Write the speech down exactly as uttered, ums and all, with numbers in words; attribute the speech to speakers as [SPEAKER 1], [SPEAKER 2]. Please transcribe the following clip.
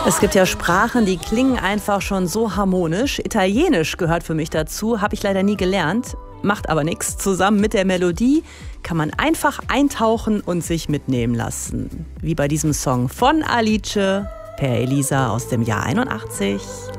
[SPEAKER 1] Es gibt ja Sprachen, die klingen einfach schon so harmonisch. Italienisch gehört für mich dazu, habe ich leider nie gelernt, macht aber nichts. Zusammen mit der Melodie kann man einfach eintauchen und sich mitnehmen lassen. Wie bei diesem Song von Alice per Elisa aus dem Jahr einundachtzig.